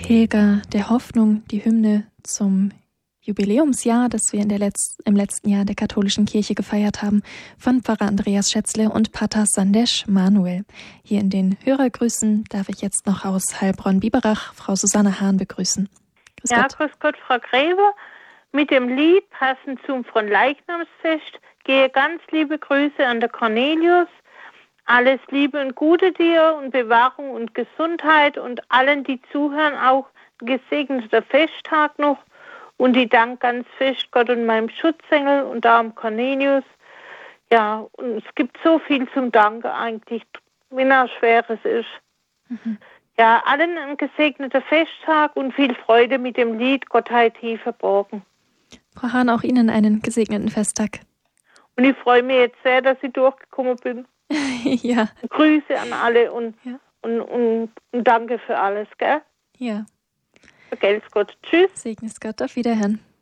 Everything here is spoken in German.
Pilger der Hoffnung, die Hymne zum Jubiläumsjahr, das wir im letzten Jahr der katholischen Kirche gefeiert haben, von Pfarrer Andreas Schätzle und Pater Sandesh Manuel. Hier in den Hörergrüßen darf ich jetzt noch aus Heilbronn-Biberach Frau Susanne Hahn begrüßen. Grüß Gott, Frau Gräber. Mit dem Lied passend zum Fronleichnamsfest gehe ganz liebe Grüße an der Cornelius. Alles Liebe und Gute dir und Bewahrung und Gesundheit und allen, die zuhören, auch ein gesegneter Festtag noch. Und ich danke ganz fest Gott und meinem Schutzengel und da am Cornelius. Ja, und es gibt so viel zum Danken eigentlich, wenn auch schwer es ist. Mhm. Ja, allen ein gesegneter Festtag und viel Freude mit dem Lied Gott hat tief verborgen. Frau Hahn, auch Ihnen einen gesegneten Festtag. Und ich freue mich jetzt sehr, dass ich durchgekommen bin. Ja. Grüße an alle und danke für alles, gell? Ja. Vergelt's Gott. Tschüss. Segnes Gott. Auf Wiederhören.